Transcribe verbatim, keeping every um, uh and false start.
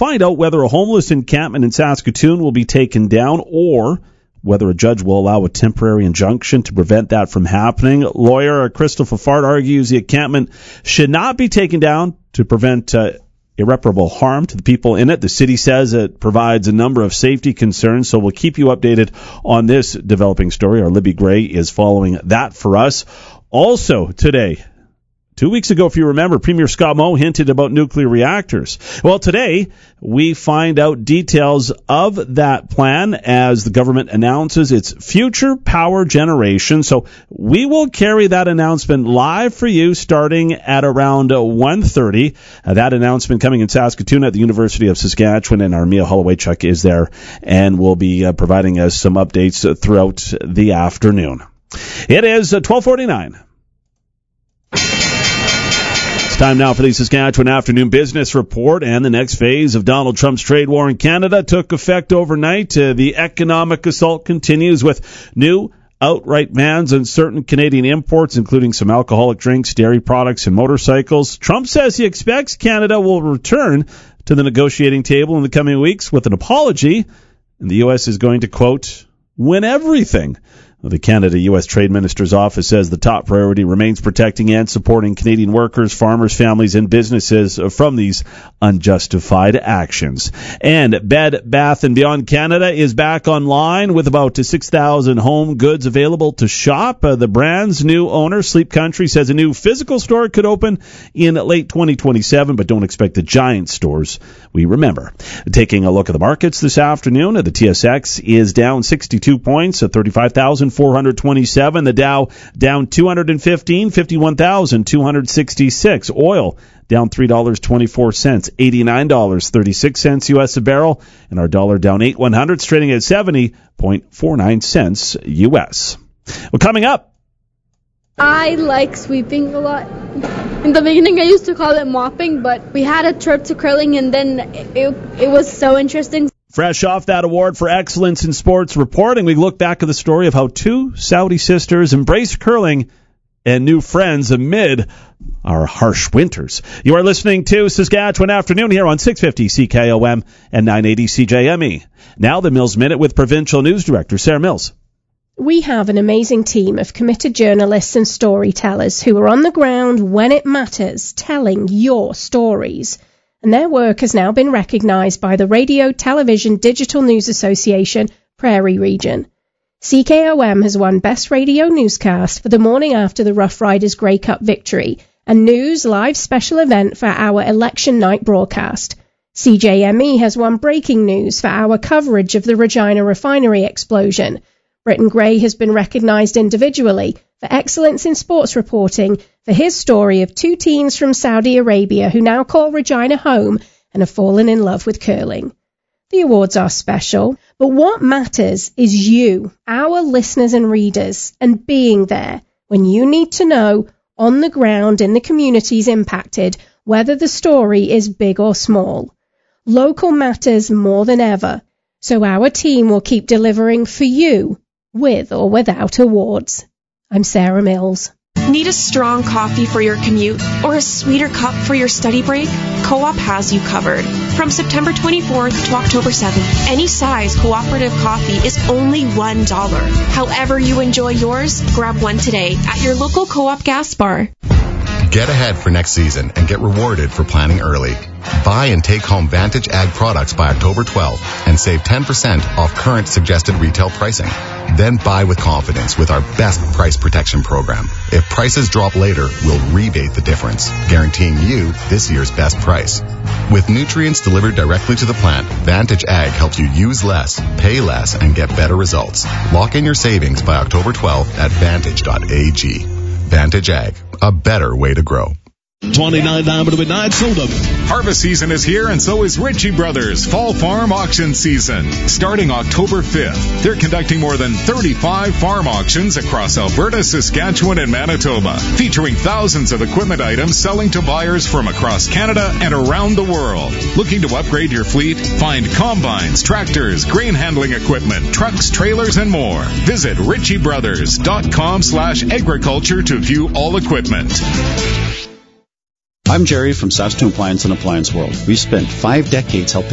find out whether a homeless encampment in Saskatoon will be taken down or whether a judge will allow a temporary injunction to prevent that from happening. Lawyer Crystal Fafard argues the encampment should not be taken down to prevent uh, irreparable harm to the people in it. The city says it provides a number of safety concerns, so we'll keep you updated on this developing story. Our Libby Gray is following that for us. Also today, Two weeks ago, if you remember, Premier Scott Moe hinted about nuclear reactors. Well, today, we find out details of that plan as the government announces its future power generation. So we will carry that announcement live for you starting at around one thirty. Uh, that announcement coming in Saskatoon at the University of Saskatchewan, and our Mia Hollowaychuk is there and will be uh, providing us some updates uh, throughout the afternoon. It is uh, twelve forty-nine. Time now for the Saskatchewan Afternoon Business Report, and the next phase of Donald Trump's trade war in Canada took effect overnight. Uh, the economic assault continues with new outright bans on certain Canadian imports, including some alcoholic drinks, dairy products, and motorcycles. Trump says he expects Canada will return to the negotiating table in the coming weeks with an apology, and the U S is going to, quote, win everything. The Canada-U S Trade Minister's office says the top priority remains protecting and supporting Canadian workers, farmers, families, and businesses from these unjustified actions. And Bed Bath and Beyond Canada is back online with about six thousand home goods available to shop. Uh, the brand's new owner, Sleep Country, says a new physical store could open in late twenty twenty-seven, but don't expect the giant stores we remember. Taking a look at the markets this afternoon, the T S X is down sixty-two points at thirty-five thousand four hundred twenty-seven. The Dow down two hundred fifteen, fifty-one thousand two hundred sixty-six. Oil down three dollars and twenty-four cents, eighty-nine dollars and thirty-six cents U S a barrel, and our dollar down eight one hundredths, trading at seventy point four nine cents U S. Well, coming up, I like sweeping a lot. In the beginning, I used to call it mopping, but we had a trip to curling, and then it, it was so interesting. Fresh off that award for excellence in sports reporting, we look back at the story of how two Saudi sisters embraced curling and new friends amid our harsh winters. You are listening to Saskatchewan Afternoon here on six fifty C K O M and nine eighty C J M E. Now the Mills Minute with Provincial News Director Sarah Mills. We have an amazing team of committed journalists and storytellers who are on the ground when it matters, telling your stories. And their work has now been recognised by the Radio, Television, Digital News Association, Prairie Region. C K O M has won Best Radio Newscast for the morning after the Rough Riders Grey Cup victory and News Live Special Event for our election night broadcast. C J M E has won Breaking News for our coverage of the Regina refinery explosion. Britton Gray has been recognised individually for excellence in sports reporting for his story of two teens from Saudi Arabia who now call Regina home and have fallen in love with curling. The awards are special, but what matters is you, our listeners and readers, and being there when you need to know on the ground in the communities impacted whether the story is big or small. Local matters more than ever, so our team will keep delivering for you with or without awards. I'm Sarah Mills. Need a strong coffee for your commute or a sweeter cup for your study break? Co-op has you covered. From September twenty-fourth to October seventh, any size cooperative coffee is only one dollar. However you enjoy yours, grab one today at your local Co-op gas bar. Get ahead for next season and get rewarded for planning early. Buy and take home Vantage Ag products by October twelfth and save ten percent off current suggested retail pricing. Then buy with confidence with our best price protection program. If prices drop later, we'll rebate the difference, guaranteeing you this year's best price. With nutrients delivered directly to the plant, Vantage Ag helps you use less, pay less, and get better results. Lock in your savings by October twelfth at vantage dot a g. Vantage Ag, a better way to grow. twenty-nine Diamond Midnight sold them. Harvest season is here, and so is Ritchie Brothers Fall Farm Auction Season. Starting October fifth, they're conducting more than thirty-five farm auctions across Alberta, Saskatchewan, and Manitoba, featuring thousands of equipment items selling to buyers from across Canada and around the world. Looking to upgrade your fleet? Find combines, tractors, grain handling equipment, trucks, trailers, and more. Visit ritchie brothers dot com slash agriculture to view all equipment. I'm Jerry from Saskatoon Appliance and Appliance World. We've spent five decades helping